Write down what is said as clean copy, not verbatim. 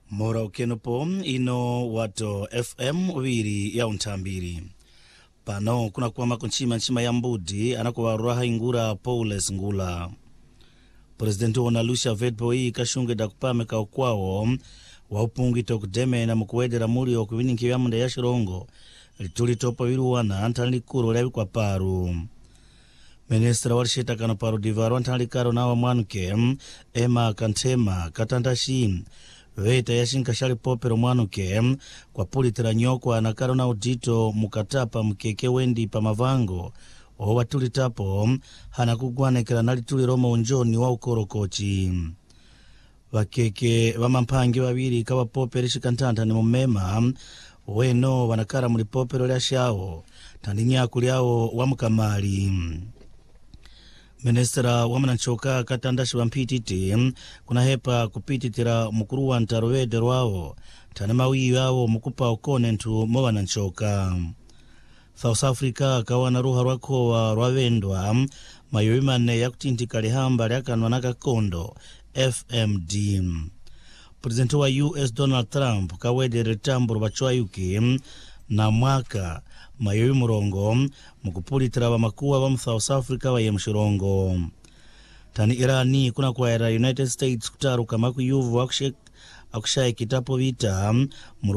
Mora ukenopo ino wato FM ubiri ya untambiri. Pano kuna kuwa nchima ya mbudi anakuwa raha ingura Paules Ngula. Presidenti wana Lucia Vetboi kashunge da kupame ka ukwao wa upungi tokudeme na mkuwedera muri wa kubini nkiwamunda ya shirongo lituli topa wiruwana antali kuro lewi kwa paru. Ministra warisheta kano paru divaru antali karo na wa mwanuke Emma Kantema katandashi Veta yashinka shali popero mwanuke kwa pulitira nyokwa na karo na udito mukatapa mkeke wendi pa mavango o watuli tapo hana kugwane kila nalituli roma unjoni wa ukorokochi. Wakeke wamampangi wawiri kawa poperi shikantanta ni mumema weno wanakara muli popero lya shao tandinyakuli yao wa mkamali. Ministra wamananchoka katandashi wa mpititi kuna hepa kupititira mukuru wa ntarowede rwao tanemawi yao mukupa ukone ntu mwananchoka. South Africa kawana ruha rwako wa rwavendwa mayoimane ya kutintika lihamba lyakanwa na kakondo FMD. President wa US Donald Trump kawede retamburu bachwayuki na mwaka mayoyi murongo mukupulitira wa makuwa wa South Africa wa yemshirongo. Tani Irani kuna kwa era United States kutaruka maku yuvu akushaye kitapo vita